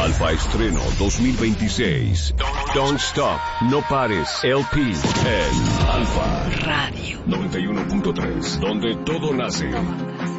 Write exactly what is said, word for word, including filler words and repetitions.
Alfa Estreno dos mil veintiséis. Don't Stop, No Pares, L P, en Alfa Radio noventa y uno punto tres, donde todo nace.